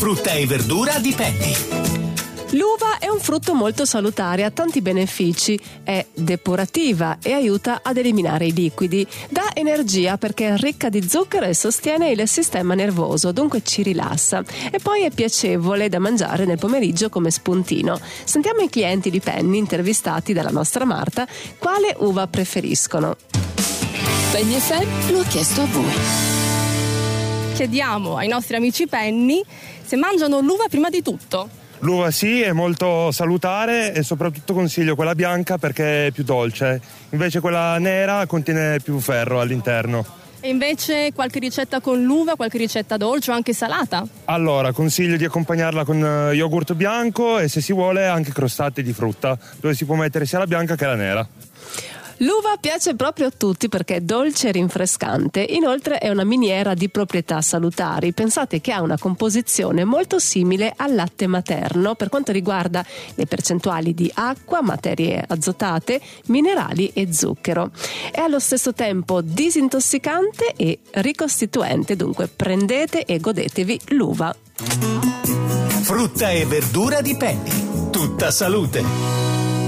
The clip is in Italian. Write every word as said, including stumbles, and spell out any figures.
Frutta e verdura di Penny. L'uva è un frutto molto salutare, ha tanti benefici, è depurativa e aiuta ad eliminare i liquidi, dà energia perché è ricca di zucchero e sostiene il sistema nervoso, dunque ci rilassa, e poi è piacevole da mangiare nel pomeriggio come spuntino. Sentiamo i clienti di Penny intervistati dalla nostra Marta quale uva preferiscono. Penny F M lo ha chiesto a voi. Chiediamo ai nostri amici Penny se mangiano l'uva prima di tutto. L'uva sì, è molto salutare e soprattutto consiglio quella bianca perché è più dolce, invece quella nera contiene più ferro all'interno. E invece qualche ricetta con l'uva, qualche ricetta dolce o anche salata? Allora, consiglio di accompagnarla con yogurt bianco e se si vuole anche crostate di frutta, dove si può mettere sia la bianca che la nera. L'uva piace proprio a tutti perché è dolce e rinfrescante, inoltre è una miniera di proprietà salutari. Pensate che ha una composizione molto simile al latte materno per quanto riguarda le percentuali di acqua, materie azotate, minerali e zucchero. È allo stesso tempo disintossicante e ricostituente, dunque prendete e godetevi l'uva. Frutta e verdura di Penny. Tutta salute.